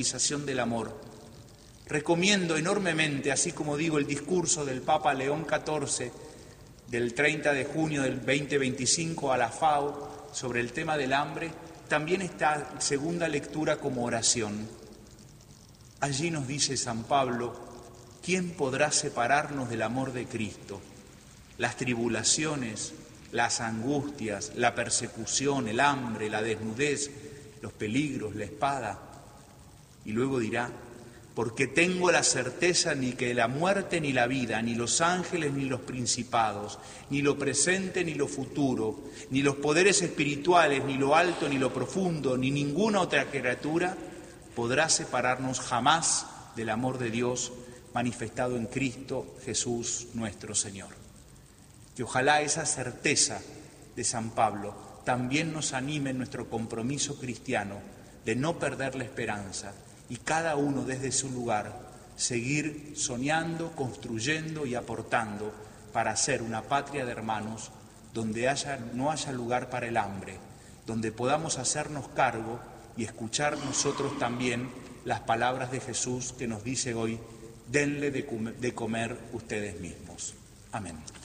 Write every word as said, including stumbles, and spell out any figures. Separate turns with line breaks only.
del amor. Recomiendo enormemente, así como digo, el discurso del Papa León catorce del treinta de junio del veinte veinticinco a la FAO sobre el tema del hambre, también esta segunda lectura como oración. Allí nos dice San Pablo: ¿quién podrá separarnos del amor de Cristo? Las tribulaciones, las angustias, la persecución, el hambre, la desnudez, los peligros, la espada. Y luego dirá: porque tengo la certeza ni que la muerte ni la vida, ni los ángeles ni los principados, ni lo presente ni lo futuro, ni los poderes espirituales, ni lo alto ni lo profundo, ni ninguna otra criatura podrá separarnos jamás del amor de Dios manifestado en Cristo Jesús nuestro Señor. Que ojalá esa certeza de San Pablo también nos anime en nuestro compromiso cristiano de no perder la esperanza y cada uno desde su lugar seguir soñando, construyendo y aportando para ser una patria de hermanos donde haya, no haya lugar para el hambre, donde podamos hacernos cargo y escuchar nosotros también las palabras de Jesús que nos dice hoy: denle de comer ustedes mismos. Amén.